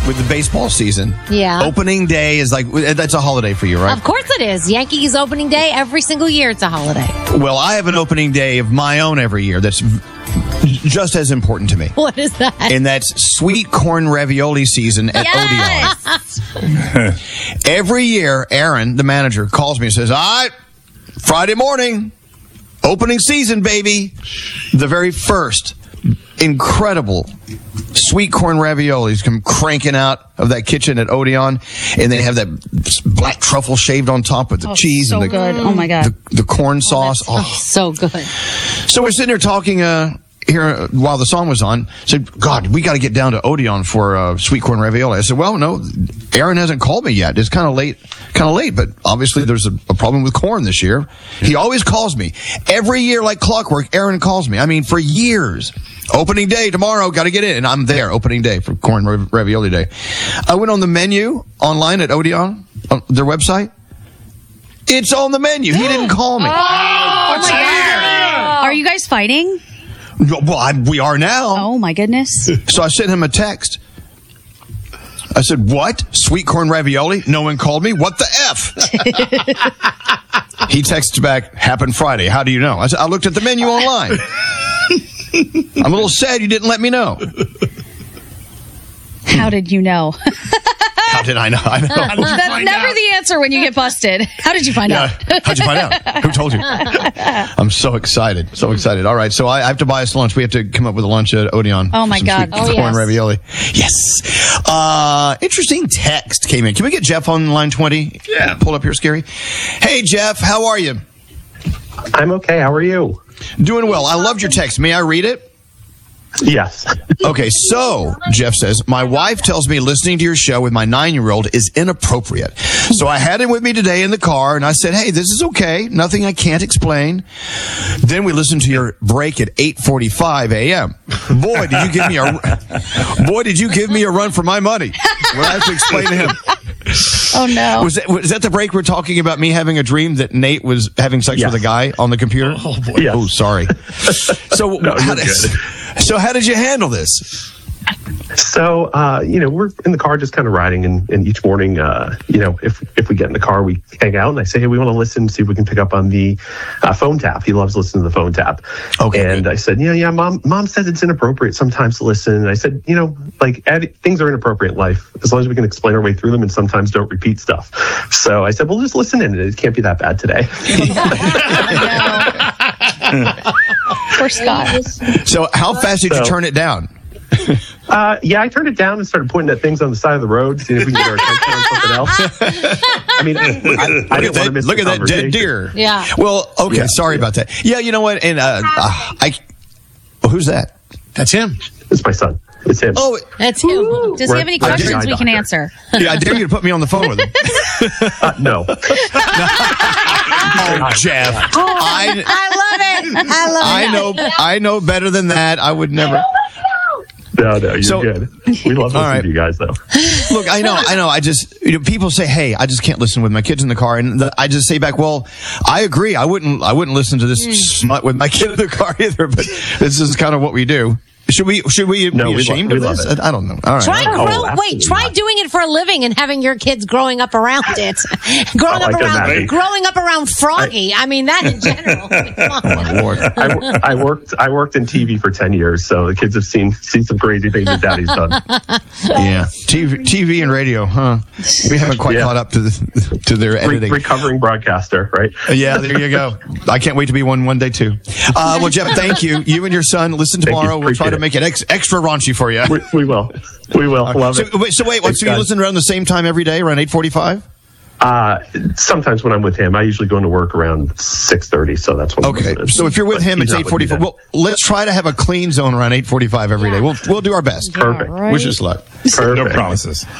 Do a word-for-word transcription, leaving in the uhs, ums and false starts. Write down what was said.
with the baseball season. Yeah. Opening day is like, that's a holiday for you, right? Of course it is. Yankees opening day every single year. It's a holiday. Well, I have an opening day of my own every year that's just as important to me. What is that? And that's sweet corn ravioli season at Yes! Odeon. Every year, Aaron, the manager, calls me and says, all right, Friday morning, opening season, baby. The very first incredible sweet corn raviolis come cranking out of that kitchen at Odeon, and they have that black truffle shaved on top with the Oh, cheese so and the, good. Oh my God. the, the corn sauce. Oh, Oh. so good. So we're sitting there talking uh, here while the song was on. Said, God, we got to get down to Odeon for uh, sweet corn ravioli. I said, well, no, Aaron hasn't called me yet. It's kind of late, kind of late, but obviously there's a, a problem with corn this year. He always calls me. Every year, like clockwork, Aaron calls me. I mean, for years. Opening day tomorrow, got to get in. And I'm there, opening day for corn rav- ravioli day. I went on the menu online at Odeon, on their website. It's on the menu. He didn't call me. Oh, my God. Are you guys fighting? Well, I, we are now. Oh, my goodness. So I sent him a text. I said, what? Sweet corn ravioli? No one called me? What the F? He texts back, happened Friday. How do you know? I said, I looked at the menu online. I'm a little sad you didn't let me know. How did you know? How did I know? I know. That's never the answer when you get busted. How did you find Yeah. out? How'd you find out? Who told you? I'm so excited. So excited. All right. So I, I have to buy us lunch. We have to come up with a lunch at Odeon. Oh, my Some God. sweet Oh, corn yes. ravioli. Yes. Uh, interesting text came in. Can we get Jeff on line twenty? Yeah. Pull up here, Scary. Hey, Jeff. How are you? I'm okay. How are you? Doing well. I loved your text. May I read it? Yes. Okay, so, Jeff says, my wife tells me listening to your show with my nine-year-old is inappropriate. So I had him with me today in the car, and I said, hey, this is okay. Nothing I can't explain. Then we listened to your break at eight forty-five a.m. Boy, did you give me a boy, did you give me a run for my money. Well, I have to explain to him. Oh, no. Was that, was that the break we're talking about me having a dream that Nate was having sex Yes. with a guy on the computer? Oh, boy. Yes. Oh, sorry. So, No, how you're did, good. so how did you handle this? So, uh, you know, we're in the car just kind of riding, and, and each morning, uh, you know, if if we get in the car, we hang out, and I say, hey, we want to listen, see if we can pick up on the uh, phone tap. He loves listening to the phone tap. Okay, And good. I said, yeah, yeah, mom, mom says it's inappropriate sometimes to listen. And I said, you know, like add, things are inappropriate in life as long as we can explain our way through them, and sometimes don't repeat stuff. So I said, well, just listen in. It can't be that bad today. Poor Scott. So how fast did you So- turn it down? Uh, yeah, I turned it down and started pointing at things on the side of the road, seeing if we can get our attention on something else. I mean, I, I Look didn't at want to that, miss look the at that dead conversation. deer. Yeah. Well, okay, Yeah, sorry yeah. about that. Yeah, you know what? And uh, uh, I, well, who's that? That's him. It's my son. It's him. Oh, That's him. Does he have any Right, questions right, we can doctor. answer? yeah, I dare you to put me on the phone with him. Uh, no. Oh, Jeff, I, I love it. I love I it. know, I know better than that. I would never. No, no, you're So- good. We love All listening right. to you guys, though. Look, I know, I know. I just, you know, people say, "Hey, I just can't listen with my kids in the car," and the, I just say back, "Well, I agree. I wouldn't, I wouldn't listen to this smut with my kid in the car either." But this is kind of what we do. Should we? Should we No, be we lo- ashamed we of love this? it. I don't know. All right. Try Oh, grow, wait, absolutely try not. doing it for a living and having your kids growing up around it. growing Oh, up I can around imagine. growing up around Froggy. I, mean that in general. Come on. Lord. I, wo- I worked. I worked in T V for ten years, so the kids have seen seen some crazy things that Daddy's done. Yeah, T V, T V and radio, huh? We haven't quite Yeah. caught up to the, to their Re- editing. recovering broadcaster, right? Yeah, there you go. I can't wait to be one one day too. Uh, well, Jeff, thank you. You and your son listen Thank you. tomorrow. We'll try Appreciate to it. make it ex- extra raunchy for you. We, we will. We will. Love so, it. wait, so wait, what, Thanks, so you guys. listen around the same time every day, around eight forty-five? Uh, sometimes when I'm with him, I usually go into work around six thirty, so that's when. I'm Okay, listening. so if you're with But him, he's it's not eight with me forty-five. then. Well, let's try to have a clean zone around eight forty-five every day. We'll we'll do our best. Perfect. Wish us luck. Perfect. No promises.